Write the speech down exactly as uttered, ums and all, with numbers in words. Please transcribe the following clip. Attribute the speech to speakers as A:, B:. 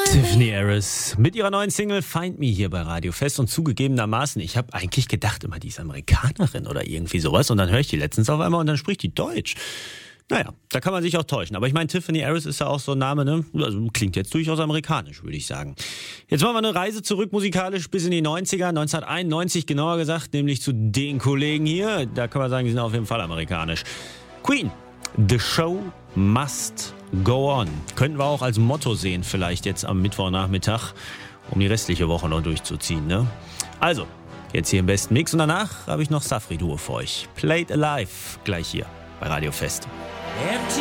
A: Tiffany Harris mit ihrer neuen Single Find Me hier bei Radio Fest und zugegebenermaßen, ich habe eigentlich gedacht, immer die ist Amerikanerin oder irgendwie sowas und dann höre ich die letztens auf einmal und dann spricht die Deutsch. Naja, da kann man sich auch täuschen. Aber ich meine, Tiffany Harris ist ja auch so ein Name, ne? Also klingt jetzt durchaus amerikanisch, würde ich sagen. Jetzt machen wir eine Reise zurück musikalisch bis in die neunziger, neunzehnhunderteinundneunzig genauer gesagt, nämlich zu den Kollegen hier. Da kann man sagen, die sind auf jeden Fall amerikanisch. Queen, The Show Must Go On. Könnten wir auch als Motto sehen, vielleicht jetzt am Mittwochnachmittag, um die restliche Woche noch durchzuziehen, ne? Also, jetzt hier im besten Mix und danach habe ich noch Safri Duo für euch. Played Alive, gleich hier bei Radio Fest.